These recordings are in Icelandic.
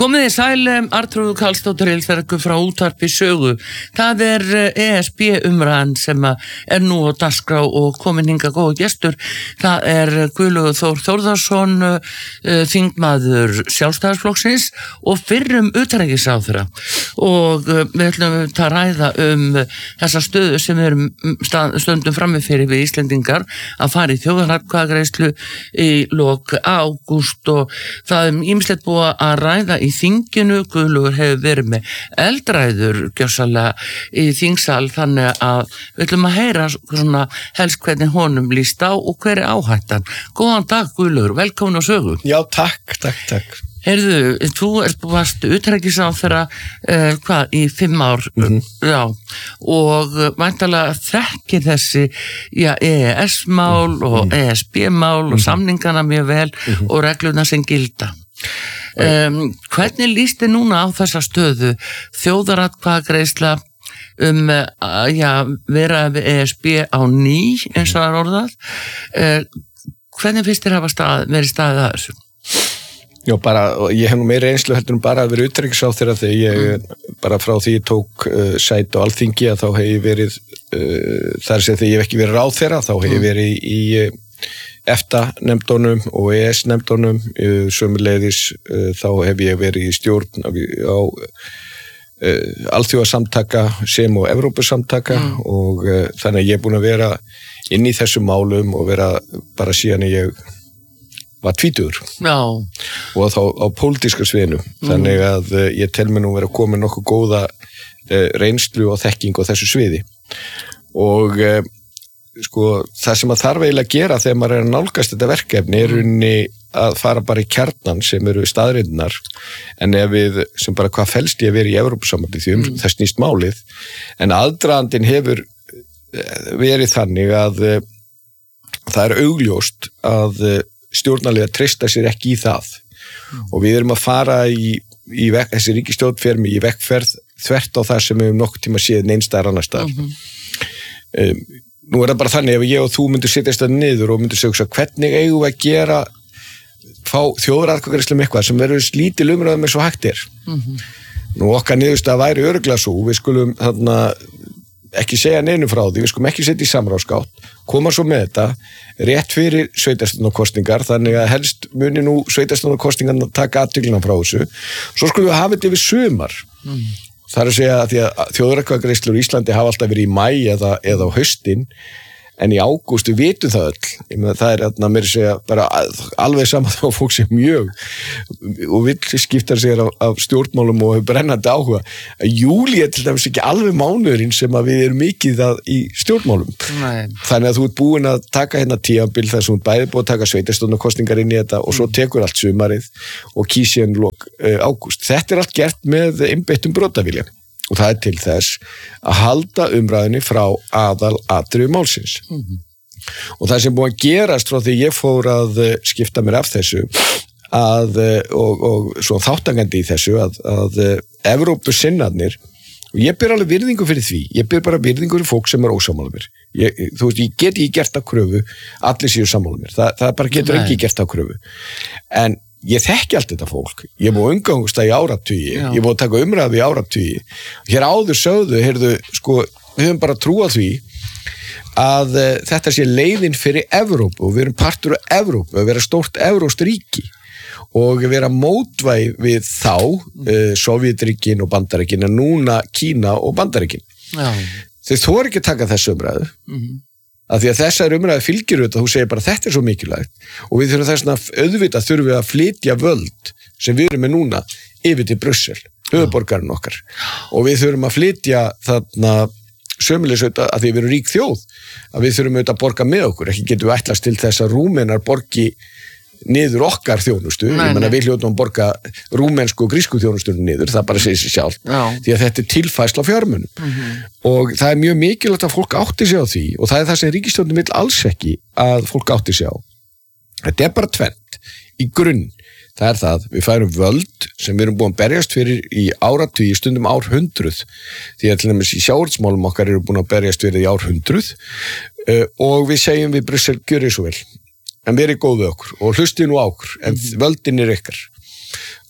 Komið þið sæl, Arnþrúður Karlsdóttir Ilþarku frá útvarpi Sögu. Það ESB umræðan sem nú á dagskrá og komin hingað góður gestur. Það Guðlaugur Þór Þórðarsson, þingmaður Sjálfstæðisflokksins og fyrrum utanríkisráðherra. Og við ætlum að ræða þessa stöðu sem við stöndum frammi fyrir við Íslendingar að fara í þjóðaratkvæðagreiðslu í lok ágúst og það ýmislegt búið að ræða í þinginu. Guðlaugur hefur verið með eldræður gjörsamlega í þingsal, þannig að við ætlum að heyra svona helst hvernig honum líst á og hver áhættan. Góðan dag Guðlaugur, velkomin á Sögu. Já, takk. Heyrðu, þú varst utanríkisráðherra í 5 ár, já, og væntanlega þekkir þessi EES-mál og ESB-mál og samningana mjög vel og reglurnar sem gilda. Hvernig líst þið núna á þessa stöðu? Þjóðaratkvæðagreiðsla vera við ESB á ný, eins og það orðað. Hvernig finnst þér hafa verið staðið að þessu? Já, ég hef nú meira reynslu heldur bara að vera utanríkisráðherra þegar ég, bara frá því ég tók sæti á Alþingi að þá hef ég verið, þar sem þegar ég hef ekki verið ráðherra, þá hef ég verið í EFTA-nefndunum og EES-nefndunum, sömuleiðis þá hef ég verið í stjórn á alþjóðasamtaka sem og Evrópusamtaka og þannig að ég er búin að vera inn í þessum málum og vera bara síðan ég var 20 og þá á pólitíska sviðinu þannig að ég tel mig nú vera komin nokkuð góða reynslu og þekking á þessu sviði og það sem að þarf eiginlega að gera þegar maður að nálgast þetta verkefni unni að fara bara í kjarnan sem eru staðreyndirnar en ef við sem bara hvað felst ég að vera í Evrópusambandi því það snýst málið en aðdragandinn hefur verið þannig að það augljóst að stjórnarliðar treysta sér ekki í það og við erum að fara þessi ríkisstjórn fer í vegferð þvert á það sem við nokkuð tíma séð neins staðar annars staðar. Nú það bara þannig ef ég og þú myndir setjast það niður og myndir segja hvernig eigum við að gera fá þjóðaratkvæðagreiðslu eitthvað sem verður lítil umræðum eins og hægt Nú okkar niðurstaða væri örugglega svo, við skulum þarna ekki segja neinu frá því, við skulum ekki setja í samráðsgátt, koma svo með þetta rétt fyrir sveitarstjórnarkosningar þannig að helst muni nú sveitarstjórnarkosningarna taka athyglina frá þessu svo skulum við hafa þetta yfir sumar það að segja að því að þjóðaratkvæðagreiðslur í Íslandi hafa alltaf verið í maí eða á haustin en í ágúst við vitum það öll ég meina það þarna mér segja bara alveg saman þá fólk sem mjög og vill skipta sér af stjórnmálum og hefur brennandi áhuga að júlí til dæmis ekki alveg mánuðurinn sem að við erum mikið í stjórnmálum þannig að þú ert búin að taka hérna tímabil þar sem þú ert bæði búin að taka sveitarstjórnarkosningar inn í þetta og svo tekur allt sumarið og kýs síðan lok ágúst þetta allt gert með einbeittum brotavilja og það til þess að halda umræðinni frá aðalatriðu málsins. Og það sem búið að gerast frá því ég fór að skipta mér af þessu og svo þáttangandi í þessu að Evrópusinnarnir og ég ber alveg virðingu fyrir því, ég ber bara virðingu fyrir fólk sem ósammála mér. Þú veist, ég get ekki gert á kröfu, allir séu sammála mér, það bara getur ekki gert á kröfu. En ég þekki allt þetta fólk, ég búið umgangast það í áratugi, ég búið að taka umræðu í áratugi. Hér áður sögðu, við höfum bara trúað því að þetta sé leiðin fyrir Evrópu og við erum partur af Evrópu, að vera stórt evrópskt ríki og vera mótvæg við þá, Sovétríkin og Bandaríkin, en núna Kína og Bandaríkin. Þeir þora ekki að taka þessu umræðu. Að því að þessar umræði fylgir auðvitað, þú segir bara þetta svo mikilvægt og við þurfum þess að auðvitað þurfum við að flytja völd sem við erum með núna yfir til Brussel, höfuðborgarinn okkar og við þurfum að flytja þarna sömuleiðis auðvitað að því við erum rík þjóð að við þurfum auðvitað að borga með okkur ekki getum við ætlast til þess að Rúmenar borgi niður okkar þjónustu ég menna við hljótum að borga rúmensku og grísku þjónustunum niður, það bara segir sér sjálf því að þetta tilfærsla á fjármunum og það mjög mikilvægt að fólk átti sig á því og það það sem ríkisstjórnin vill alls ekki að fólk átti sig á þetta bara tvennt í grunn það það, við færum völd sem við erum búin að berjast fyrir í áratugi stundum árhundruð því að til dæmis í sjávarútvegsmálum okkar eru búin að berjast fyrir í árhundruð og við segjum við Brussel gjörið svo vel en verið góð við okkur og hlustið nú á okkur en völdin ykkar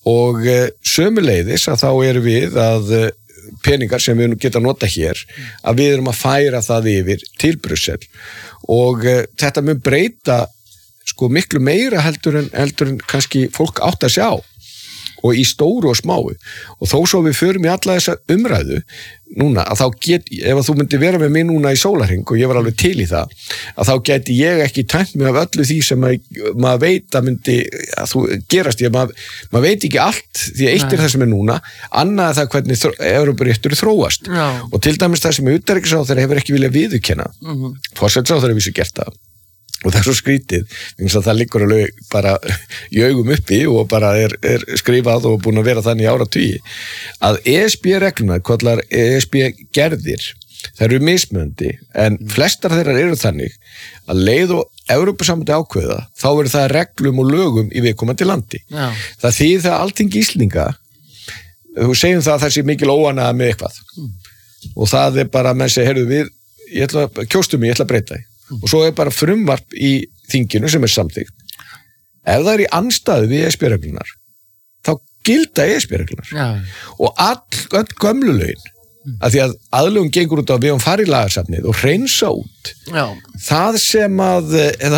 og sömuleiðis að þá erum við að peningar sem við geta nota hér, að við erum að færa það yfir til Brussel og þetta mun breyta sko miklu meira heldur en kannski fólk átt að sjá og í stóru og smáu og þó svo við förum í alla þessa umræðu núna að þá ef að þú myndir vera með mig núna í sólarhring og ég var alveg til í það að þá geti ég ekki tæmt mig af öllu því sem maður veit að myndi að þú gerast maður veit ekki allt því að eitt það sem núna annað það hvernig Evrópuréttur þróast og til dæmis það sem utanríkisráðherra hefur ekki viljað viðurkenna forsætisráðherra vissu gert það og það svo skrítið, eins og það liggur alveg bara í augum uppi og bara er skrifað og búin að vera þannig áratugi, að ESB-reglurnar, kallar ESB-gerðir, það eru mismunandi, en flestar þeirra eru þannig að leið og Evrópusambandi ákveða, þá eru það reglum og lögum í viðkomandi landi. Já. Það þýðir það Alþingi Íslendinga, þú segjum það að það sé mikil óánægja með eitthvað og það bara menn segja, heyrðu ég ætla að breyta því. Og svo bara frumvarp í þinginu sem samþykkt. Ef það í andstæðu við ESB-reglunar, þá gilda ESB-reglunar. Og öll gömlu lögin, að því að aðlögun gengur út á við fara í lagarsafnið og hreinsa út. Já. Það sem að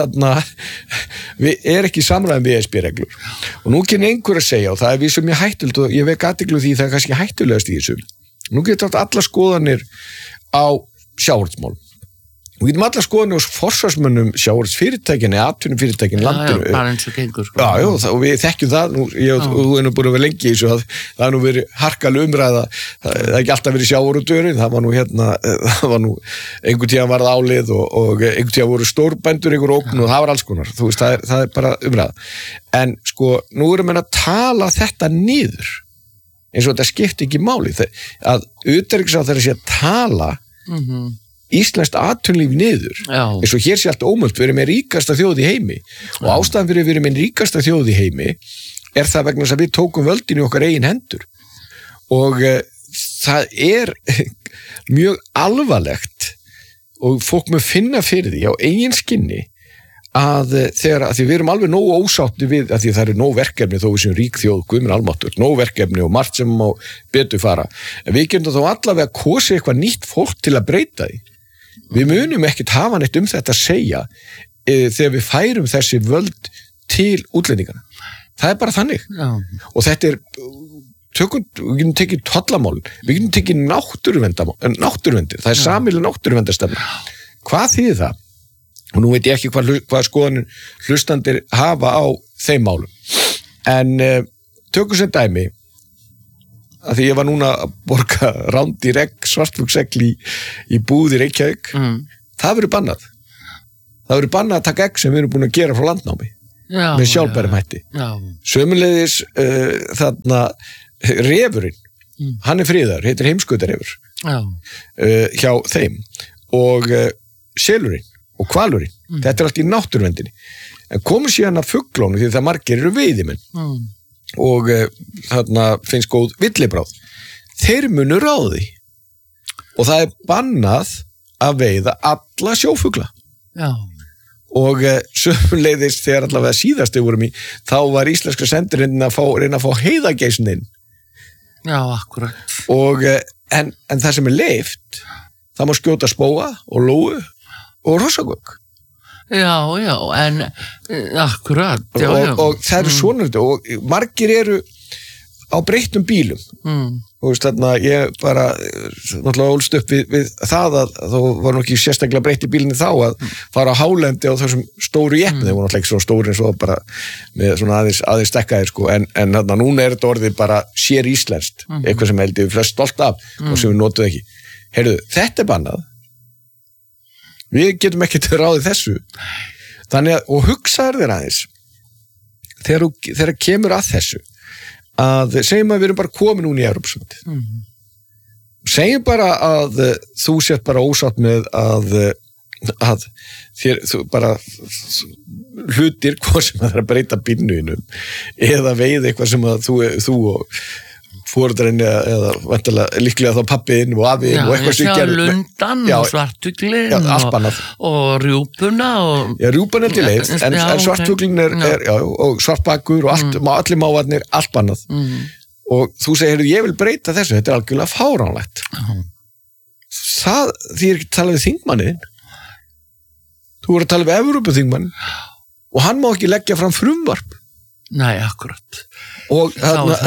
við ekki samræðum við ESB-reglur. Og nú kynni einhver að segja, og það við sem ég hættult, og ég vek athygli því það kannski hættulegast í þessu. Nú getur þetta alla skoðanir á sjávarútvegsmálum. Við getum alla skoðanir og forsvarsmönnum sjávarútvegsfyrirtækin eða atvinnufyrirtækin í landinu. Já, bara eins og gengur. Sko. Já, og við þekkjum það, ég og þú erum búin að vera lengi í þessu, það nú verið harkaleg umræða, það ekki alltaf verið sjávarútvegurinn, það var nú einhvern tíðan varð álið og einhvern tíðan voru stórbændur einhver ógn og það var alls konar, þú veist, það bara umræða. En sko, nú erum við að tala þetta niður, eins og þetta skipti ekki máli, að utanríkisráðherra sé að tala íslenskt atvinnulíf niður eins og hér sé allt ómögulegt, við erum með ríkasta þjóð í heimi og ástæðan fyrir við erum með ríkasta þjóð í heimi er það vegna þess að við tókum völdin í okkar eigin hendur og það er mjög alvarlegt og fólk mun finna fyrir því á eigin skinni að því við erum alveg nógu ósátti við að því það eru nóg verkefni þó við séum rík þjóð, guðminn almáttur, nóg verkefni og margt sem má betur fara en við getum þá allavega að kosa eitthvað nýtt fólk til að breyta því. Við munum ekkert hafa neitt þetta að segja þegar við færum þessi völd til útlendingana. Það bara þannig. Já. Og þetta við getum tekið tollamálin, við getum tekið náttúruvendir, það sameiginleg náttúruverndarstefna. Hvað þýðir það? Og nú veit ég ekki hvað skoðanir hlustandir hafa á þeim málum. En tökum sem dæmi að því ég var núna að borga rándi regn svartfuglsegl í búð í Reykjavík það verður bannað að taka egg sem við erum búin að gera frá landnámi með sjálfbærum hætti sömuleiðis þarna refurinn hann friðar, heitir heimskautarefur hjá þeim og selurinn og hvalurinn þetta allt í náttúruvendinni en komum síðan að fuglónu því það margir eru veiðimenn og þarna finnst góð villibráð þeir munu ráði og það bannað að veiða alla sjófugla og sömuleiðis þegar allavega síðast við vorum í þá var íslenska sendirinn að reyna að fá heiðageisun inn akkurat og en það sem leyft það má skjóta spóa og lóu og hrossagögg en akkurat og það eru svona og margir eru á breyttum bílum og veist þarna ég bara náttúrulega ólst upp við það að þá var nú ekki sérstaklega breytt í bílinni þá að fara á hálendi á þessum stóru jeppni, þeir voru náttúrulega ekki svo stóri eins og bara með svona aðeins stekkaðir sko en þarna núna er þetta orðið bara sér íslenskt, eitthvað sem held ég flest stolt af og sem við notuð ekki heyrðu, þetta bannað við getum ekki til ráðið þessu þannig að, og hugsaður þér aðeins þegar kemur að þessu að segjum að við erum bara komin núna í Evrópusambandið segjum bara að þú sett bara ósátt með að þér þú bara hlutir hvað sem að það er að breyta bílnuðinum eða veið eitthvað sem að þú og foreldrinn eða líklega þá pappiðinn og afiðinn og eitthvað sem gerði. Já, lundan og svartfuglinn og rjúpuna. Já, rjúpan er til leið, en svartfuglinn og svartbakur og allir mávarnir, allt bannað. Og þú segir, ég vil breyta þessu, þetta er algjörlega fáránlegt. Það því ekki að tala við þingmanniðinn. Þú voru að tala við Evrópuþingmann og hann má ekki leggja fram frumvarp. Nei, akkurat. Og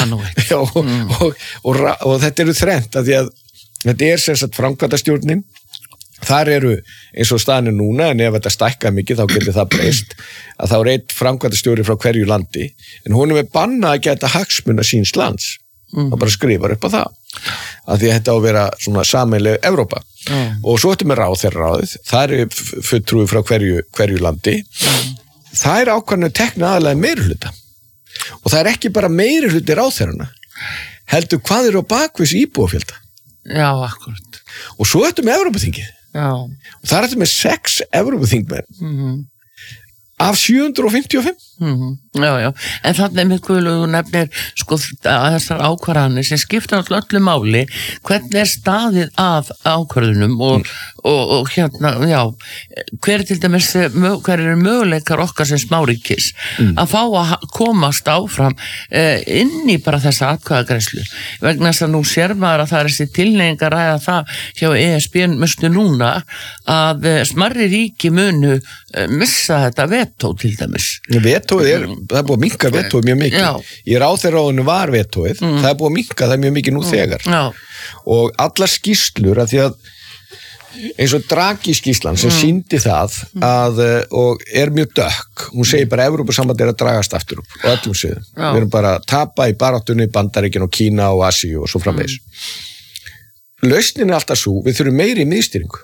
þetta eru þrennt að því að þetta er sem sagt framkvæmdastjórnin. Þar eru eins og staðan núna, en ef þetta stækkar mikið þá getur það breyst, að þá er einn framkvæmdastjóri frá hverju landi, en honum er bannað að geta hagsmuna síns lands. Það bara skrifar upp á það. Að því að þetta á að vera svona sameiginleg Evrópa. Og svo ertu með ráðherraráðið, það er fulltrúi frá hverju landi. Það er ákvæmlega tekna aðalega meirihluta. Og það er ekki bara meirihluti ráðherrana. Heldur hvað eru á bakvis íbúafjölda. Já, akkurat. Og svo ertu með Evrópuþingið. Já. Og það ertu með 6 Evrópuþingmenn. Af 755. Já. En þannig með Guðlaugur nefnir sko þessar ákvarðanir sem skipta öllu máli, hvernig er staðið að ákvarðunum og hérna, já, hver eru möguleikar okkar sem smáríkis að fá að komast áfram inn í bara þessa atkvæðagreiðslu, vegna þess að nú sér maður að það er þessi tilneying að ræða það hjá ESB mustu núna að smarri ríki munu missa þetta vetó til dæmis. Vetóið það er búið að minnka vetóið mjög mikið. Já. Í ráðherraráðinu var vetóið, það er búið að minnka það mjög mikið nú þegar. Já. Og allar skýrslur, að því að eins og Draghi-skýrslan sem sýndi það að, og er mjög dökk, hún segir bara Evrópusambandið er að dragast aftur upp og öllum sviðum. Við erum bara að tapa í baráttunni, Bandaríkin og Kína og Asíu og svo framvegis. Lausnin er alltaf svo, við þurfum meiri miðstýringu.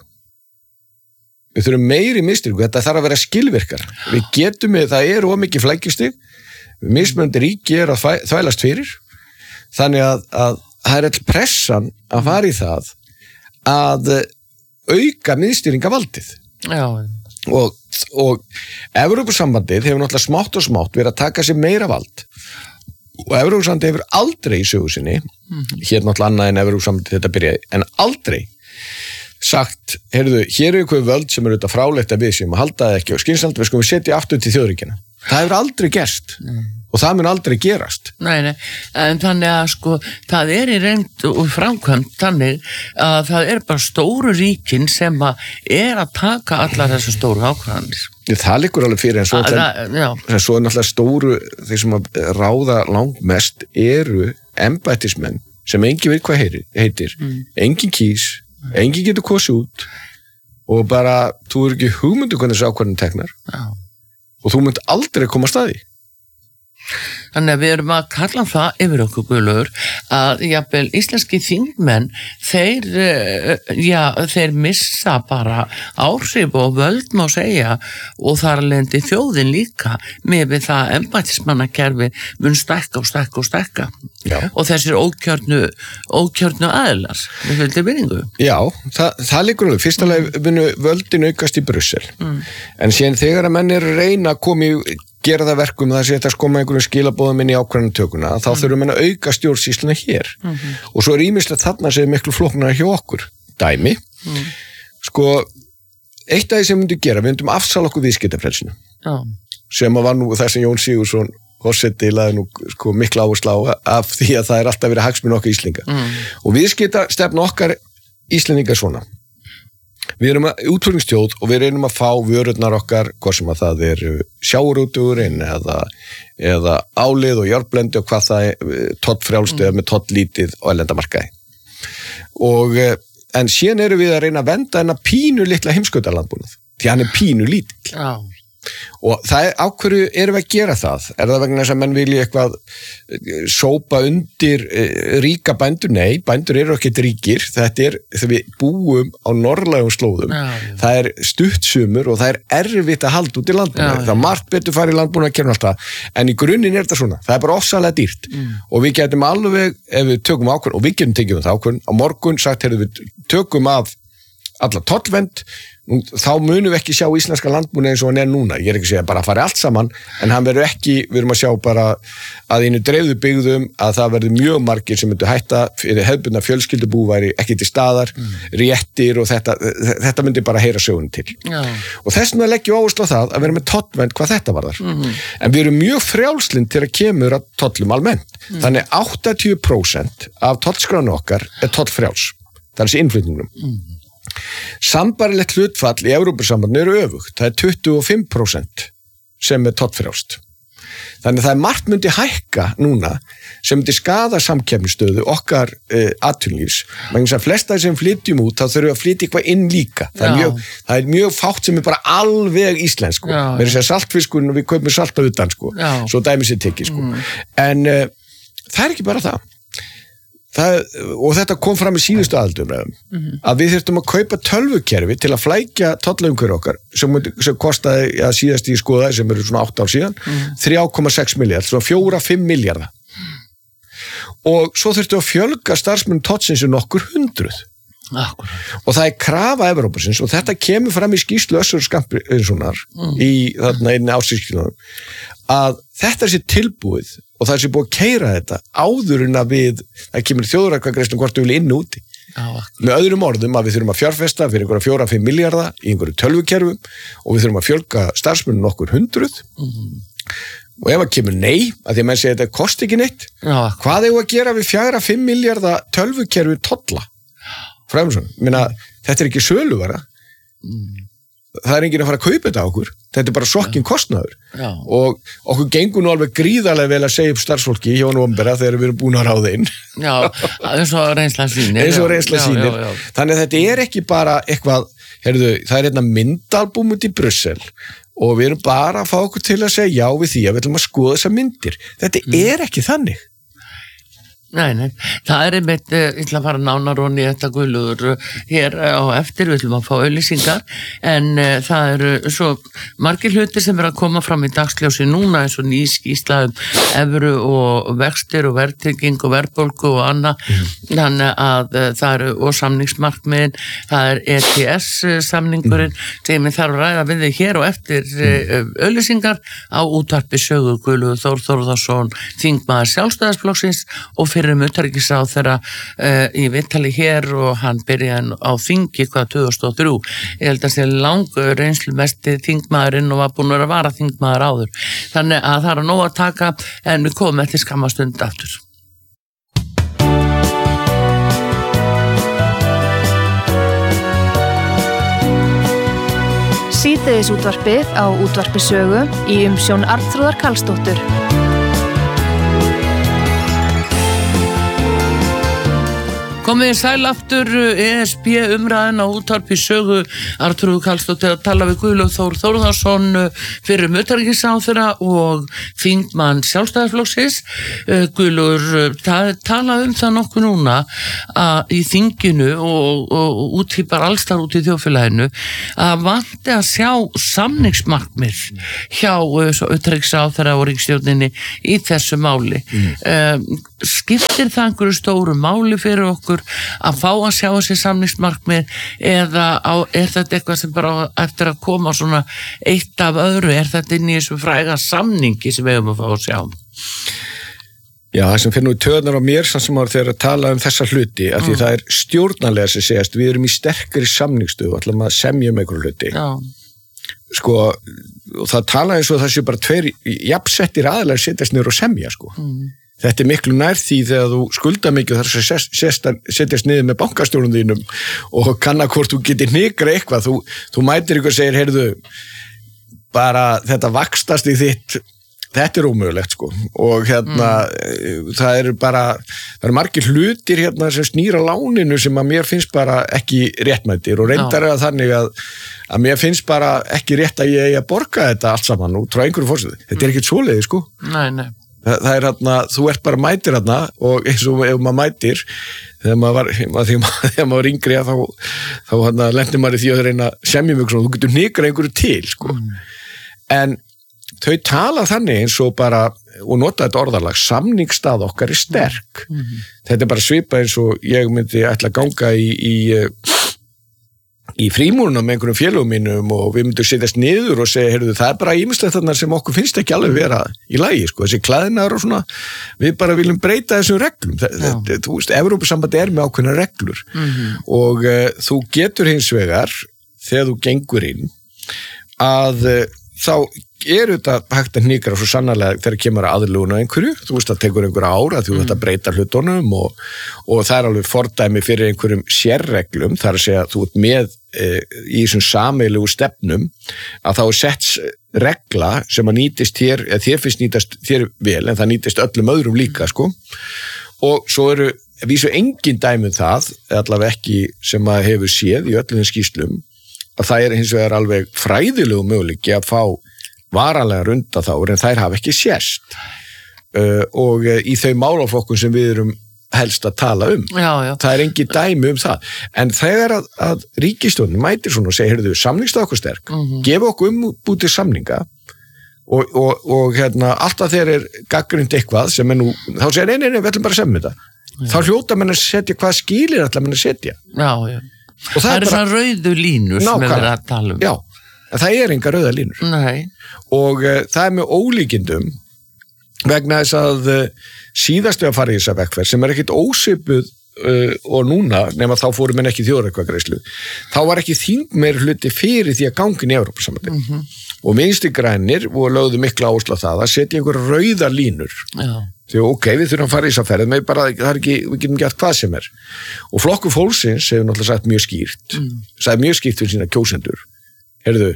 Þetta þarf að vera skilvirkar. Við getum það eru of mikið flækjustig, mismunandi ríki er að þvælast fyrir, þannig að það er all pressan að fara í það að auka miðstýringavaldið. Já. Og Evrópusambandið hefur náttúrulega smátt og smátt verið að taka sér meira vald. Og Evrópusambandið hefur aldrei í sögu sinni, hér náttúrulega annað en Evrópusambandið þetta byrjaði, en aldrei sagt, heyrðu, hér er eitthvað völd sem eru þetta frálegt að við sem að halda það ekki og skynsamt, við skulum setja aftur til þjóðríkina. Það hefur aldrei gerst og það mun aldrei gerast. Nei, en þannig að sko, það er í reynd og framkvæmt þannig að það er bara stóru ríkin sem að er að taka allar þessu stóru ákvarðanir. Það liggur alveg fyrir en svo er náttúrulega stóru, þeir sem að ráða langmest eru embættismenn sem engin veit hvað heitir, engin kýs, engin getur kosið út og bara, þú er ekki hugmyndu hvernig þessu ákvarðanir teknar. Já. Og þú munt aldrei koma að staði. Þannig að við erum að kalla það yfir okkur Guðlaugur að jafnvel íslenski þingmenn þeir missa bara áhrif og völd má segja og þar lendi þjóðin líka með við það embættismannakerfi mun stækka Já. Og þessir ókjörnu aðilar við fylgdi vinningu. Já, það liggur alveg. Fyrst alveg munu völdin aukast í Brussel en síðan þegar að menn eru reyna að koma í gera það verkum það sé þetta skoma einhverjum skilabóðum inn í ákvarðanatökuna, þá þurfum við að auka stjórnsýsluna hér. Og svo er ýmislegt þarna sem er miklu flóknara hjá okkur. Dæmi. Sko, eitt af því sem við myndum gera, við myndum afsala okkur viðskiptafrelsinu. Sem að var nú það sem Jón Sigurðsson Horseti laði nú sko mikla áherslu á af því að það er alltaf verið hagsmuni okkar Íslendinga. Og viðskiptastefna okkar Íslendinga svona. Við erum útflutningsþjóð og við reynum að fá vörurnar okkar, hvað sem að það er sjávarútvegurinn eða álið og járnblendi og hvað það er tollfrjálst eða með tolllítið á erlendamarkaði. En síðan erum við að reyna að venda hennar pínu litla heimskautalandbúnað, því hann er pínu lítill. Já. Og það er ákveðu erum við að gera það? Er það vegna þess að menn vilja eitthvað sópa undir ríka bændur? Nei, bændur eru ekkert ríkir. Þetta er þegar við búum á norðlægum slóðum. Það er stuttsumur og það er erfitt að halda út í landbúnaði. Það er margt betur farið í landbúnaði að kemur alltaf. En í grunninn er þetta svona. Það er bara ofsalega dýrt. Og við getum alveg, ef við tökum ákvörðun, og við getum tekið það ákvörðun, á morgun sagt, heyrðu við tökum af alla tollvernd þá munum við ekki sjá íslenska landbúna eins og hann núna, ég ekki að segja bara að fara allt saman, en hann verður ekki, við erum að sjá bara að einu dreifðu byggðum að það verður mjög margir sem myndu hætta fyrir hefðbundna fjölskyldubú væri ekki til staðar, réttir og þetta myndi bara heyra sögunum til. Já. Og þess vegna leggjum áherslu á það að vera með tollvernd hvað þetta varðar. En við erum mjög frjálslynd til að kemur að tollum almennt. Þannig 80% af tollskránu okkar tollfrjáls, þannig innflutningnum. Sambarilegt hlutfall í Evrópusambandinu eru öfugt, það 25% sem tollfrjálst. Þannig það margt myndi hækka núna sem myndi skaða samkeppnisstöðu okkar atvinnulífs. Vegna að flesta sem flytjum út þá þurfum við að flytja eitthvað inn líka. Það er mjög fátt sem bara alveg íslensk. Við erum að segja saltfiskun og við kaupum salt að utan svo dæmi sér tekið En það ekki bara það. Og þetta kom fram í síðustu aðaldumræðum að við þurftum að kaupa tölvukerfi til að flækja tollaumhverfi okkar sem kostaði síðast í skoðaði sem eru svona 8 ár síðan 3,6 miljard, svona 4-5 miljarda og svo þurftum að fjölga starfsmenn tollsins nokkur 100 og það krafa Evrópusins og þetta kemur fram í skýrslu Össur Skarphéðinssonar í þarna einni ársýrskilunum að þetta sér tilbúið og það sé búið að keyra þetta áður en að það kemur þjóðaratkvæðagreiðslu hvort við viljum inni úti. Með öðrum orðum að við þurfum að fjárfesta fyrir einhverja 4-5 miljarda í einhverju tölvukerfum og við þurfum að fjölga starfsmönnum nokkur 100 og ef það kemur nei, að því að menn segja þetta kosti ekki neitt, hvað eigum að gera við 4-5 miljarda tölvukerfi tolla? Fræmsson, þetta ekki söluvara. Það enginn að fara að kaupa þetta á okkur þetta bara sokkin kostnaður og okkur gengur nú alveg gríðarlega vel að segja upp starfsfólki hjá opinbera þegar við erum búin að ráða inn eins og reynsla sýnir þannig að þetta ekki bara eitthvað það hérna myndalbúm út í Brussel og við erum bara að fá okkur til að segja já við því að við ætlum að skoða þessar myndir þetta ekki þannig. Nei, það einmitt, ég ætla að fara nánar og í þetta Guðlaugur hér á eftir, við ætlum að fá auglýsingar en það eru svo margir hlutir sem að koma fram í dagsljósi núna eins og nýskýrsla evru og vextir og verðtrygging og verðbólgu og annað þannig að það eru og samningsmarkmiðin, það ETS samningurinn sem ég þarf að ræða við þig hér og eftir auglýsingar á útvarpi sögu Guðlaugur Þór Þórðarsson þingmaður Sjálfstæðisflokksins og fyrir utanríkisráðherra í viðtali hér og hann byrjaði á þingi 2003. Ég held að sé langur reynslumesti þingmaðurinn og var búin að vara þingmaður áður. Þannig að það er nóg að taka en við komum eftir skamma stund aftur. Síðdegisútvarpið á útvarpi sögu í umsjón Arnþrúðar Karlsdóttur. Komið sæl aftur ESB umræðin á útvarpi sögu Arnþrúður Karlsdóttir að tala við Guðlaug Þór Þórðarsson fyrir utanríkisráðherra og þingmann Sjálfstæðisflokksins. Guðlaugur, tala það nokkuð núna í þinginu og út í bara allstar út í þjóðfélaginu að vanti að sjá samningsmarkmið hjá utanríkisráðherra og ríkisstjórninni í þessu máli. Skiptir það einhverju stóru máli fyrir okkur að fá að sjá þessi samningsmarkmið eða er þetta eitthvað sem bara eftir að koma svona eitt af öðru, er þetta inn í þessu fræga samningi sem við höfum að fá að sjá? Já, það sem fyrir nú í töðunar á mér sem ára þegar að tala þessa hluti af því það stjórnarlega sem segast við erum í sterkari samningsstöðu, ætlum að semja einhverju hluti. Já. Sko, og það tala eins og það sé bara tveir jafnsettir aðilar setjast niður og semja, sko. Þetta miklu nær því þegar þú skuldar mikið og þar setjast niður með bankastjórnum þínum og kanna hvort þú getur hnikra eitthvað. Þú mætir ykkur og segir, heyrðu, bara þetta vaxtast í þitt, þetta er ómögulegt sko. Og það eru margir hlutir sem snýra láninu sem að mér finnst bara ekki réttmættir og reyndar er það þannig að mér finnst bara ekki rétt að ég eigi að borga þetta allt saman út frá einhverju forsöðu. Þetta er ekkert svoleiði sko. Nei. Það er þú ert bara mætir og eins og ef maður mætir þegar maður var yngri þá lendi maður í því að reyna semja mjög svona, þú getur hnikra einhverju til sko. En þau tala þannig eins og bara og nota þetta orðalag, samningsstað okkar er sterk. Þetta er bara svipað eins og ég myndi ætla að ganga í frímúrunum með einhverjum félögum mínum og við myndum setjast niður og segja, heyrðu, það bara ýmislegt þarna sem okkur finnst ekki alveg vera í lagi, sko, þessi klæðnar og svona, við bara viljum breyta þessum reglum, þú veist, Evrópusambandið með ákveðnar reglur og þú getur hins vegar, þegar þú gengur inn, að þá þetta hægt að hnikra svo sannarlega þegar kemur aðlögun á einhverju, þú veist, það tekur einhver ára þú veist að breyta hlutunum og það er alveg fordæmi fyrir einhverjum sérreglum, þar að segja að þú ert með í þessum sameiginlegu stefnum að þá er sett regla sem að nýtist þér, eða þér finnst nýtast þér vel, en það nýtist öllum öðrum líka, sko, og svo eru vísu engin dæmi það, allavega ekki sem að hefur séð í öllum skýrslum, að það er hins vegar alveg fræðilegu möguleiki að fá varanlega undanþágur en þær hafa ekki sést og í þau málaflokkun sem við erum helst að tala já. Það er engin dæmi það en þegar að ríkisstjórnin mætir svona og segir, heyrðu, samningsstöð okkur sterk gefa okkur umbútið samninga og hérna alltaf þegar er gagnrýnt eitthvað sem er nú þá segir, nei, við ætlum bara að semja þetta þá hljóta menn að setja hvað skilir ætla menn að setja já. Og það er svona rauðu línur sem við erum að tala já, en það er enga rauða línur nei. Og það er með ólíkindum vegna þess að síðastu að fara í þessa vegferð sem er ekkit ósvipuð og núna, nema þá fórum en ekki þjóðaratkvæðagreiðslu, þá var ekki þingmeiri hluti fyrir því að gangin í Evrópusambandið og Vinstri grænir og lögðu mikla áherslu á það að setja einhver rauða línur því ok, við þurfum að fara í þessa ferð með bara, við getum gert hvað sem er og Flokkur fólksins hefur náttúrulega sagt mjög skýrt sagði mjög skýrt fyrir sína kjósendur heyrðu,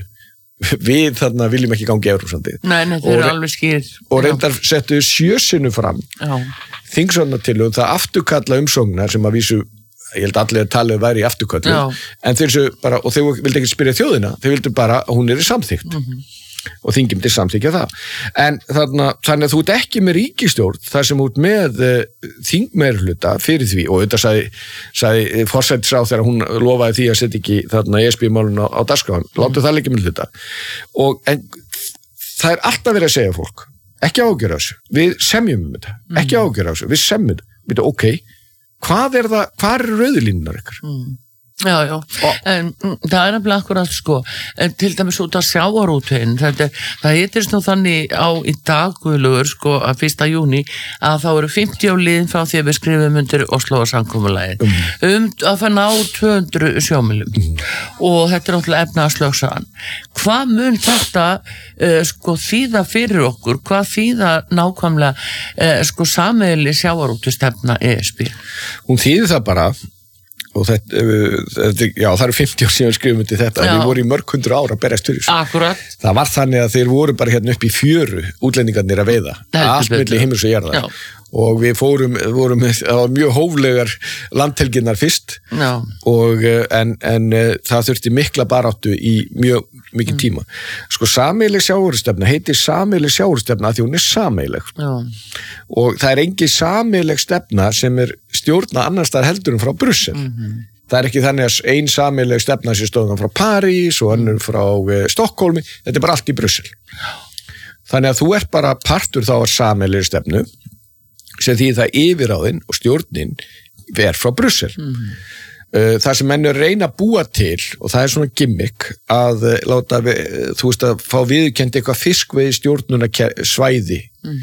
við þarna viljum ekki gangi í Evrópusambandið. Nei, það er alveg skýr. Og reyndar settu 7 sinnum fram þingsályktunartillögu það afturkalla umsóknar sem að vísu, ég held allir að talið væri í afturkallu, en þeir bara, og þeir vildi ekki spyrja þjóðina, þeir vildi bara að hún er samþykkt. Og þingið myndi samþykja það. En þannig að þú ert ekki með ríkisstjórn þar sem þú ert með þingmeirihluta fyrir því og þetta sagði forsætisráðherra þegar hún lofaði því að setja ekki ESB-málun á dagskráin, láttu það leikja með hluta. En það er alltaf verið að segja fólk, ekki ágjöra þessu, við semjum þetta, ekki ágjöra þessu, við semjum þetta, ok, hvað er rauðlínunar ykkur? Já, en það er nefnilega akkurat sko, en til dæmis út af sjávarútveginn, það hitist nú þannig í dag, Guðlaugur, sko, að 1. júní að þá eru 50 ár liðin frá því að við skrifum undir Óslóarsamkomulagið að fara ná 200 sjómilum og þetta er náttúrulega efnahagslögsagan. Hvað mun þetta sko þýða fyrir okkur, hvað þýða nákvæmlega sko sameiginleg sjávarútvegsstefna ESB? Hún þýðir það bara og þetta, já, það eru 50 ár síðan skrifum undir þetta, við vorum í mörg 100 ára að berjast fyrir þessu. Akkurat. Það var þannig að þeir voru bara hérna upp í fjöru útlendingarnir að veiða, allt milli himins og jarðar. Og við vorum það var mjög hóflegar landhelginnar fyrst og en það þurfti mikla baráttu í mjög mikið tíma. Sko sameiginleg sjávarútvegsstefna heitir sameiginleg sjávarútvegsstefna að því hún er sameiginleg. Og það er engin sameiginleg stefna sem er stjórna annars staðar heldur frá Brussel. Það er ekki þannig að ein sameiginleg stefna sem stóðan frá París og önnur frá Stokkólmi, þetta er bara allt í Brussel. Þannig að þú ert bara partur þá af sameiginlegri stefnu sem því það yfirráðin og stjórnin ver frá Brussel. Það sem menn er reyna að búa til og það er svona gimmick að láta, þú veist að fá viðurkennt eitthvað fiskveiði stjórnuna svæði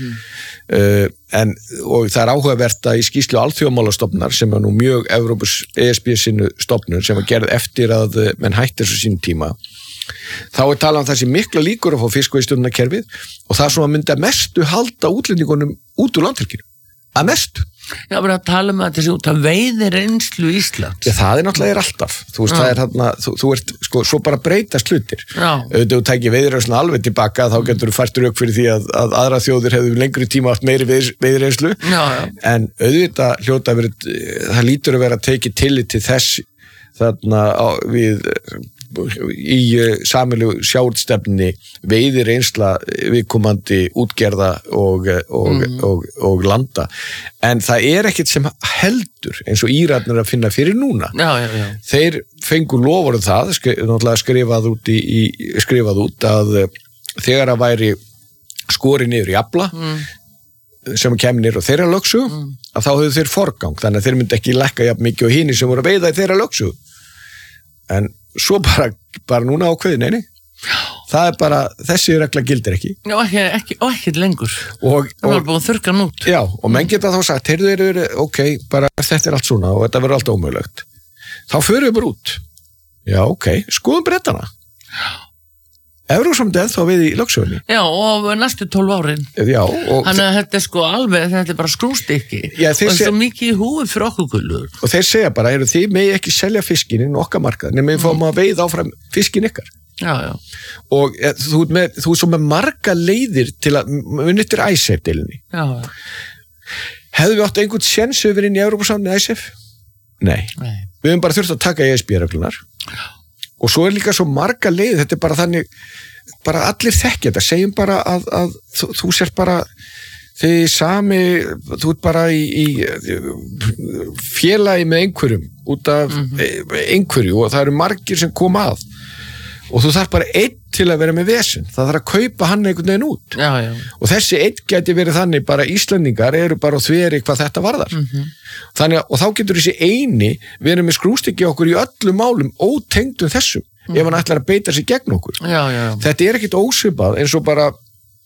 og það er áhugavert að í skýrslu alþjóðamálastofnunar sem er nú mjög ESB sinnu stofnun sem var gerð eftir að menn hætti þessu sínum tíma þá er talað þessi mikla líkur að fá fiskveiðistjórnarkerfið og það sem að myndi að mestu halda útlendingunum út úr landhelginu að mestu. Já, bara að tala að þessi út að veiði reynslu Íslands. Já, það er náttúrulega alltaf. Þú veist, það er þarna, þú ert, sko, svo bara breytast hlutir. Auðvitað þú tækir veiðireynslu alveg tilbaka, þá getur þú fært rauk fyrir því að aðra þjóðir hefðu lengri tíma haft meiri veiðireynslu. En auðvitað hljóta verið, það lítur að vera að tekið tillit til þess þarna í sameiginlegu sjávarútvegsstefnunni veiðir reynsla viðkomandi útgerða og landa en það er ekkert sem heldur eins og Írarnir að finna fyrir núna þeir fengu loforð það skrifað út að þegar að væri skorið niður í afla sem kemur niður á þeirra lögsögu að þá höfðu þeir forgang þannig að þeir myndi ekki lækka jafn mikið og hinir sem voru að veiða í þeirra lögsögu en svo bara núna ákveði, nei. Það bara, þessi regla gildir ekki. Já, ekki lengur. Það var búin að þurrka nút. Já, og menn geta þá sagt, heyrðu, ok, bara þetta allt svona og þetta verður allt ómögulegt. Þá förum við bara út. Já, ok, skoðum Bretana. Evrópusambandið þá við í lögsögunni. Já, og næstu 12 árin. Já, og þannig að þetta alveg, þetta bara skrústykki. Og þetta mikið í húi fyrir okkur gullur. Og þeir segja bara, þið megi ekki selja fiskinn inn okkar markað, nema við fáum að veiða áfram fiskinn ykkar. Já. Og þú er svo með marga leiðir til að munittir ISEF-delinni. Já. Hefðu við átt einhvern séns yfir inn í Evrópusambandið ISEF? Nei. Við höfum bara þurft að taka ESB-reglunar. Og svo líka svo marga leið, þetta bara þannig, bara allir þekkja þetta, segjum bara að þú sér bara, þið sami, þú ert bara í félagi með einhverjum, út af einhverju og það eru margir sem koma að og þú þarf bara einn til að vera með vesen, það þarf að kaupa hann einhvern veginn út. Já. Og þessi einn gæti verið þannig, bara Íslendingar eru bara á þveri hvað þetta varðar. Þannig að, og þá getur þessi eini verið með skrústykki okkur í öllum málum ótengdum þessum, ef hann ætlar að beita sig gegn okkur. Já. Þetta ekkit ósvipað eins og bara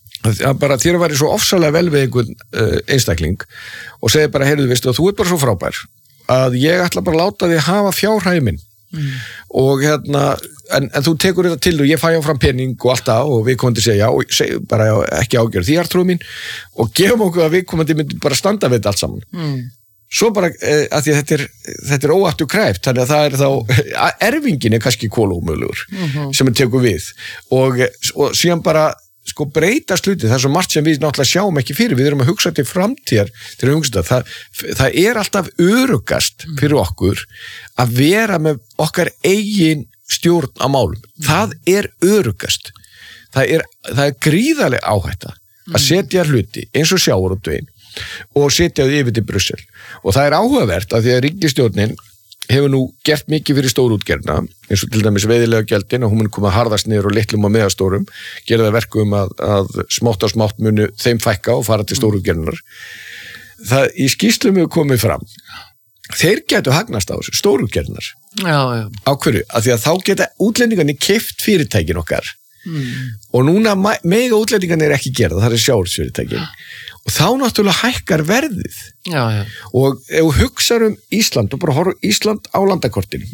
þér væri svo ofsalega vel við einhvern einstakling og segir bara, heyrðu, veistu, þú ert bara svo frábær að ég ætla bara að láta þig hafa fjárhæði minn. Og en þú tekur þetta til og ég fæ áfram pening og allt það og við komum til að segja já, segjum bara já, ekki ágjör því artrúð mín og gefum okkur að við komum til að bara standa við þetta allt saman. Svo bara, að því að þetta er óaftur kræft, þannig að það er þá erfingin er kannski kolómölugur sem tekur við og síðan bara breyta slutið, það er svo margt sem við náttúrulega sjáum ekki fyrir, við erum að hugsa til framtíðar til að hugsa þetta, það er alltaf öruggast fyrir okkur að vera með okkar eigin stjórn á málum, það er öruggast, það er gríðarleg áhætta að setja hluti eins og sjávarútveginn og setja þau yfir til Brussel og það er áhugavert að því að ríkisstjórnin hefur nú gert mikið fyrir stórútgerðina eins og til dæmis veiðilega gjöldin og hún mun koma harðast niður og litlum og meðastórum gera það verkum að smátt á smátt munu þeim fækka og fara til stórútgerðinar. Það í skýrslum hefur komið fram þeir getu hagnast á þessu, stórútgerðinar. Já. Á hverju? Af því að þá geta útlendingarnir keypt fyrirtækin okkar og núna mega útlendingarnir ekki gera það er sjávarútvegsfyrirtækin og þá náttúrulega hækkar verðið. Já. Og ef þú hugsar Ísland og bara horfum Ísland á landakortinu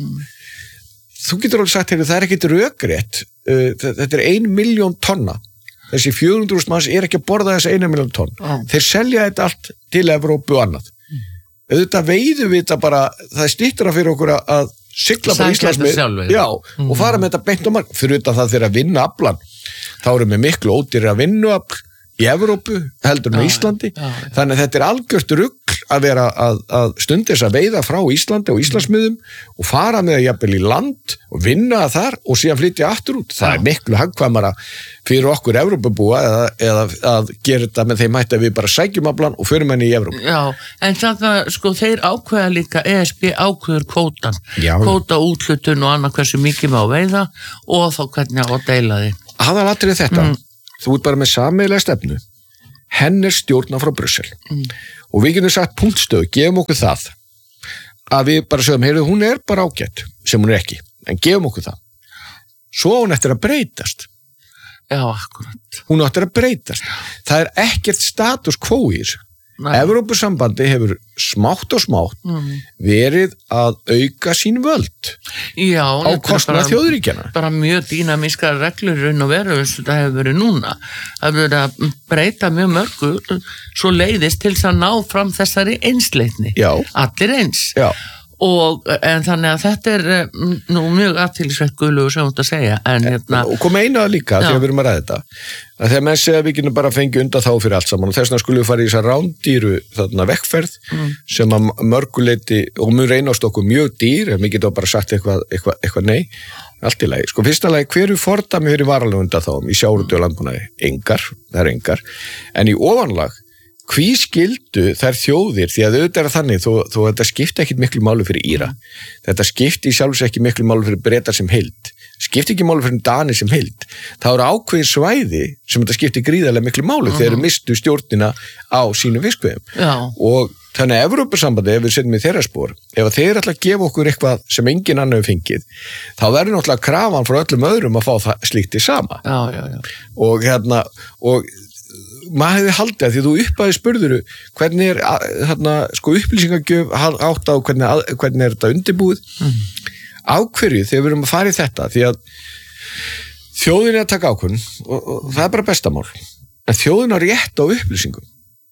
þú getur alveg sagt það er ekkit rökrétt þetta er 1 milljón tonna þessi 400.000 manns er ekki að borða þessi 1 milljón tonn þeir selja þetta allt til Evrópu og annað auðvitað veiðum við þetta bara það er styttra fyrir okkur að sigla bara Íslandsmið og fara með þetta beint á mark fyrir þetta það þeirra vinna aflan þá erum við miklu ódýrir að vinnuafl í Evrópu heldur með Íslandi þannig að þetta er algjört rugl að vera að stundis að veiða frá Íslandi og Íslandsmiðum og fara með það jafnvel í land og vinna þar og síðan flytja aftur út það er miklu hagkvæmara fyrir okkur Evrópubúa eða að gera þetta með þeim hætti að við bara sækjum aflan og förum henni í Evrópu. Já, en það þeir ákveða líka ESB ákveður kvótan, kvóta úthlutun og annað hversu mikið má veiða og þá hvernig á að deila því. Aðalatriði þetta þú ert bara með sameiginlega stefnu henn er stjórna frá Brussel og við getum sagt punktstöðu, gefum okkur það að við bara sögum, heyrðu, hún er bara ágætt sem hún er ekki, en gefum okkur það svo hún eftir að breytast akkurat hún eftir að breytast það er ekkert status quo í þessu Evrópusambandi hefur smátt og smátt verið að auka sín völd á kostnað þjóðríkjanna. Bara mjög dýnamískar reglur raun og veru eins og það hefur verið núna. Það hefur verið að breyta mjög mörgu svo leiðist til þess að ná fram þessari einsleitni. Allir eins. En þannig að þetta er nú mjög aðtilsvert guðlugur sem þú ert að segja og kom eina líka þegar við erum að ræða þetta að þegar menn segja að við getum bara fengið undan þá fyrir allt saman og þess vegna skulum við fara í þessa rándýru vekkferð sem að mörguleiti og mun reynast okkur mjög dýr við getum bara sagt eitthvað nei allt í lagi, fyrsta lagi hverju fordæmi fyrir varalegum undan þá í sjávarútvegi og landbúnaði það er engar en í ofanlag hví skildu þær þjóðir því að auðvitað er þannig þó þetta skipti ekkit miklu máli fyrir Íra þetta skipti í sjálfs ekki miklu máli fyrir Breta sem heild skiptir ekki máli fyrir Dani sem heild, það eru ákveðin svæði sem þetta skiptir gríðarlega miklu máli þegar þeir mistu stjórnina á sínum fiskveiðum og þannig að Evrópusambandið, ef við setjum í þeirra spor, ef þeir ætla að gefa okkur eitthvað sem engin annar hefur fengið, þá verður náttúrulega krafan frá öllum öðrum að fá slíkt í sama. Og maður hefði haldið að því þú upphæði spurðuru hvernig upplýsingagjöf átt á hvernig þetta undirbúið á hverju þegar við erum að fara í þetta því að þjóðin að taka ákvörðun og það bara bestamál en þjóðin á rétt á upplýsingum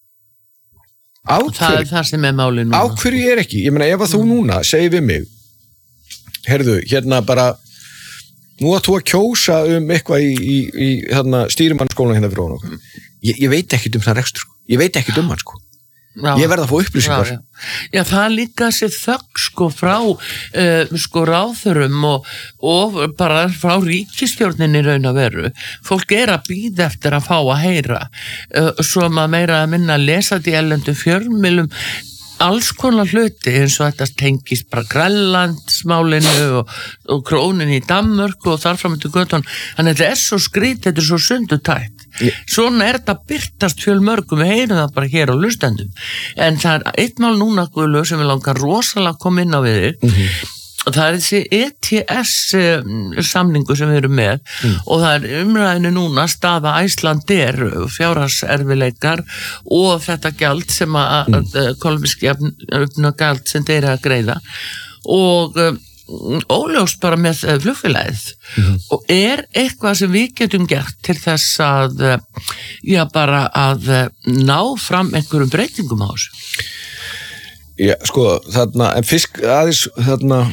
það það sem máli núna á hverju ekki, ég meina ef að þú núna segir við mig herðu, bara nú að þú að kjósa eitthvað í stýrimannskólan hérna fyrir okkur ég veit ekkert það rekstur, ég veit ekkert hann ég verð að fá upplýsingar Já, það líka sér þögg frá ráðherrum og bara frá ríkisstjórninni raun að veru fólk að bíða eftir að fá að heyra svo maður meira að minna að lesa þetta í erlendum fjölmiðlum alls konar hluti eins og þetta tengist bara Grænlandsmálinu og króninni í Danmörku og þarfram til götun þannig að þetta svo skrítið, þetta svo sundutætt svona þetta byrtast fjölmörgum við heyrum það bara hér á hlustendum en það eitt mál núna Guðlaug sem við langar rosalega að koma inn á við þig og það þessi ETS samningu sem við erum með og það umræðinu núna staða Icelandair fjárhagserfiðleikar og þetta gjald sem kolumbiski gjald sem þeir að greiða og óljóst bara með flugfélagið og eitthvað sem við getum gert til þess að bara að ná fram einhverjum breytingum á þessu Já, þarna, en fisk aðeins þarna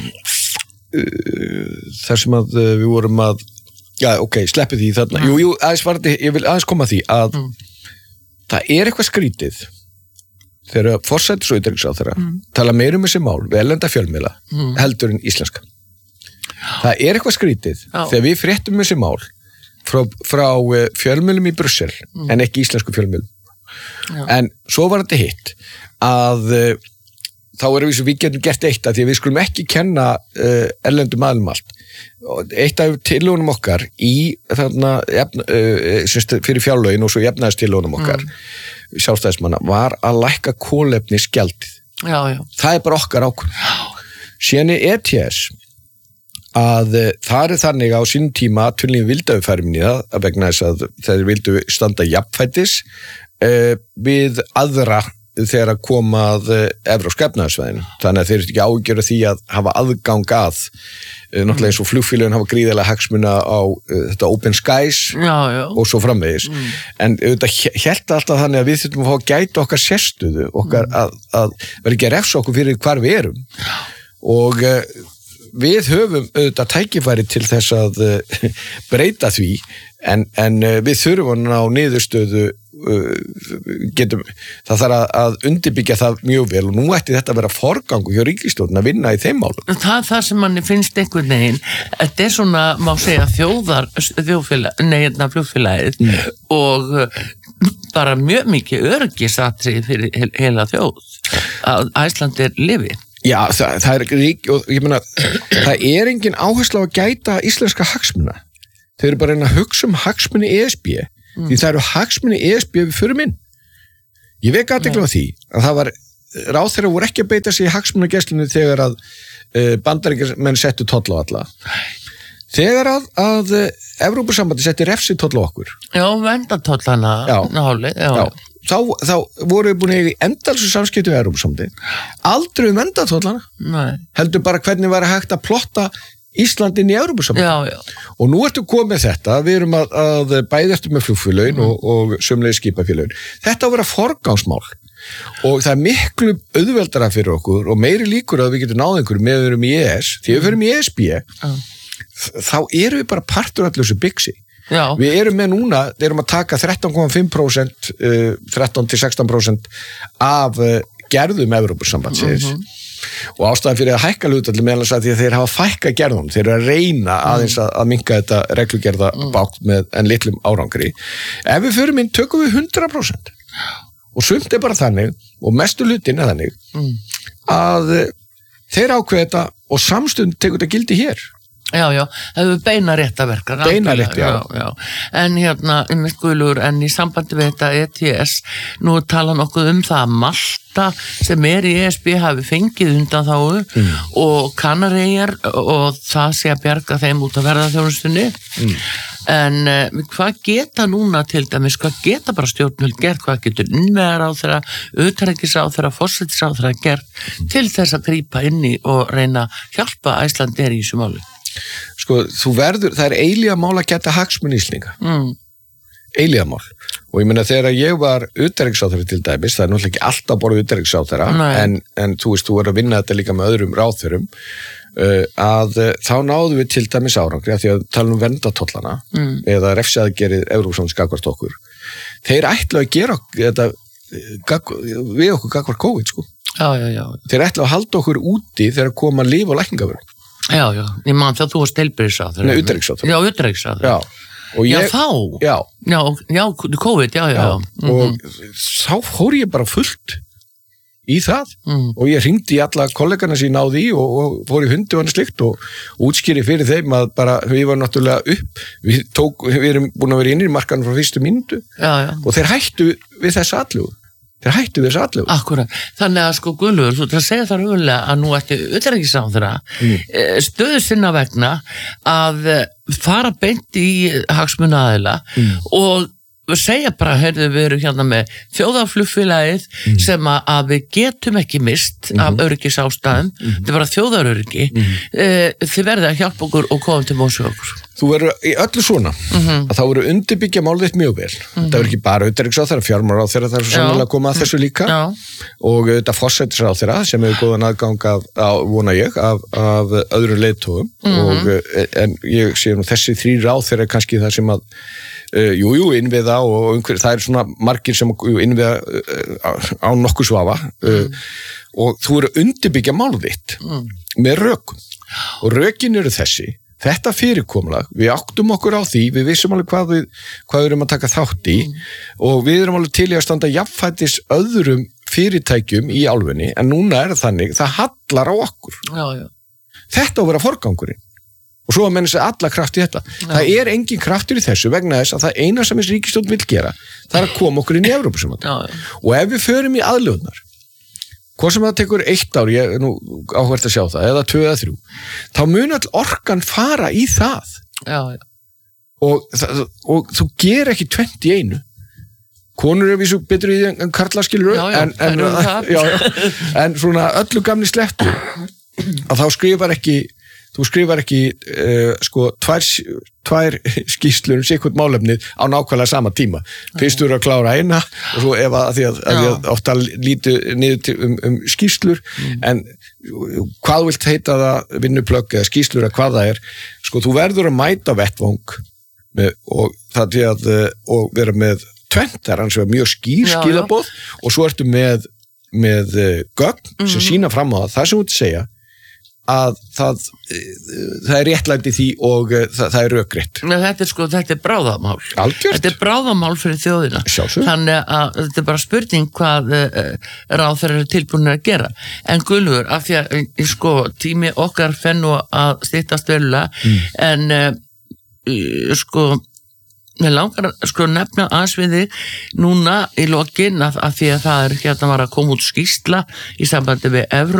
þar sem að við vorum að sleppi því þarna jú, aðeins ég vil aðeins koma að því að það eitthvað skrítið þegar forsætis og utanríkisráðherra tala meira þessi mál við erlenda fjölmiðla heldur en íslenska það eitthvað skrítið þegar við fréttum þessi mál frá fjölmiðlum í Brussel en ekki íslensku fjölmiðlum en svo var þetta hitt að þá við getum gert eitt að því að við skulum ekki kenna erlendum aðlum allt. Eitt af tillögunum okkar í þarna fyrir fjárlögin og svo jafnaðarstillögunum okkar sjálfstæðismanna var að lækka kolefnisgjaldið. Það bara okkar ákvörðun. Síðan ETS að það þannig á sínum tíma atvinnulífið vildu að við færum í það að vegna þess að þeir vildu standa jafnfætis við aðra þegar að koma að evrópska efnahagsvæðinu. Þannig að þeir ekki ágjöra því að hafa aðgang að náttúrulega eins og flugfélögin hafa gríðarlega hagsmuna á þetta Open Skies og svo framvegis. En auðvitað hélt alltaf þannig að við þurfum að fá að gæta okkar sérstöðu okkar að vera ekki að refsa okkur fyrir hvar við erum. Og við höfum auðvitað tækifæri til þess að breyta því en við þurfum á niðurstöðu það þarf að undirbyggja það mjög vel og nú ætti þetta að vera forgangu hjá ríkisstjórn að vinna í þeim málum. Það sem manni finnst einhvern veginn, þetta svona má segja flugfélagið og bara mjög mikið öryggisatriði fyrir heila þjóð að Icelandair lifi. Já, það rík og ég meina, það engin áhersla á að gæta íslenska hagsmuna. Þau bara að hugsa hagsmuni ESB því það hagsmuni ESB við förum inn. Ég vek athygli á því að það var ráðherrar voru ekki að beita sig í hagsmunagæslunni þegar að Bandaríkjamenn settu toll á alla. Þegar að Evrópusambandið setti refsi toll á okkur. Já, verndartollana náli. Þá voru við búin að eiga í endalsu samskipti við Evrópusambandið. Aldrei verndartollana. Heldur bara hvernig var hægt að plotta Íslandin í Evrópusambandið. Og nú ertu komið þetta, við erum að bæði eftir með flugfélögin og sömulegis skipafélögin. Þetta á að vera forgangsmál og það miklu auðveldara fyrir okkur og meiri líkur að við getum náð einhverju með við erum í ES. Því við erum í ESB, þá erum við bara partur allir þessu byggsi. Við erum með núna, við erum að taka 13,5%, 13-16% af gerðum Evrópusambandsins. Og ástæðan fyrir að hækka hlutfallið meðal þess að því að þeir hafa fækka gerðum, þeir eru að reyna aðeins að minnka þetta reglugerða bátt með en litlum árangri. Ef við förum inn, tökum við 100%. Og sumt bara þannig, og mestu hlutin þannig, að þeir ákveða þetta og samstund tekur þetta gildi hér. Já, það hefur beina réttaverkar. Beina rétt, já. En einmitt Guðlaugur, en í sambandi við þetta ETS, nú tala nokkuð það Malta sem í ESB hafi fengið undan þá og Kanareyjar og það sé að bjarga þeim út af ferðaþjónustunni. En hvað geta núna til dæmis, hvað geta bara stjórnvöld gert, hvað getur innviðaráðherra, utanríkisráðherra, forsætisráðherra gert til þess að grípa inn í og reyna að hjálpa Icelandair í þessu máli? Sko, það er eilíða mál að geta hagsmuni Íslendinga. Eilíða mál. Og ég meina þegar ég var utanríkisráðherra til dæmis, það er náttúrulega ekki alltaf borðið utanríkisráðherra, en þú veist, þú verður að vinna þetta líka með öðrum ráðherrum, að þá náðum við til dæmis árangri, að því að tala verndartollana, eða refsiaðgerið Evrópusambandið gagnvart okkur. Þeir ætla að gera þetta við okkur gagnvart COVID, sko. Já. Þeir ætla að halda okkur úti þegar koma lyf og lækningavörn. Já, ég man þegar þú varst heilbrigðisráðherra. Nei, utanríkisráðherra. Já, utanríkisráðherra. Já, þá? Já, COVID, já. Og þá fór ég bara fullt í það og ég hringdi í alla kollegana sem ég náði í og fór í hundi og annað slikt og útskýri fyrir þeim að bara við varum náttúrulega upp, við erum búin að vera inn í markanum frá fyrstu mínútu og þeir hættu við þessa atlögu. Akkúrat, þannig að sko Guðlaugur, þú ætlar að segja það raunverulega að nú ætti utanríkisráðherra stöðu sinna vegna að fara beint í hagsmunaaðila og segja bara, heyrðu, við erum með þjóðarflugfélagið sem að við getum ekki mist af öryggisástæðum, þetta er bara þjóðaröryggi, þið verðið að hjálpa okkur og koma til móts við okkur. Þú verður í öllu svona, að þá verður undirbyggja málið þitt mjög vel. Það verður ekki bara utanríkisráðherra, fjármálaráðherra, það er svo sannlega að koma að þessu líka og þetta forsætisráðherra sem hefur góðan aðgang vona ég, af öðrum leiðtogum en ég sé nú þessi 3 ráðherra kannski það sem að innviða og einhver, það er svona margir sem innviða á nokkuð svafa og þú verður undirbyggja málið þitt með rökum og rökin eru þessi. Þetta fyrirkomulag, við áttum okkur á því, við vissum alveg hvað við erum að taka þátt í og við erum alveg til í að standa jafnfætis öðrum fyrirtækjum í álfunni en núna er þannig, það hallar á okkur. Já. Þetta á að vera forgangurinn og svo að menna sér alla kraft í þetta. Það er engin kraftur í þessu vegna þess að það eina sem þessi ríkisstjórn vill gera, það er að koma okkur inn í Evrópusambandið. Og ef við förum í aðlögunar, hvað sem það tekur 1 ár, ég er nú áhvert að sjá það, eða 2 eða 3, þá mun all orkan fara í það. Já. Og þú ger ekki 20 í einu. Konur er vísu betur í því en karlar skilur, en svona öllu gamni slettu, að þá skrifar ekki sko tvær skýrslur sikkert málefnið á nákvæmlega sama tíma. Fyrst þú eru að klára eina og svo ef að því að ofta lítu niður skýrslur en hvað þú vilt heita það vinnuplögg eða skýrslur eða hvað það er sko þú verður að mæta vettvang og vera með tventar hans vegar mjög skýr skilaboð og svo ertu með gögn sem sína fram á það sem þú ert að segja að það er réttlæti því og það er rökrétt. Þetta er bráðamál. Algjört. Þetta er bráðamál fyrir þjóðina. Sjálfsög. Þannig að þetta er bara spurning hvað ráðherrar eru tilbúinir að gera. En Guðlaugur, af því að tími okkar fer nú að styttast verulega en mér langar að nefna aðeins við þig núna í lokin að því að það er var að koma út skýrsla í sambandi við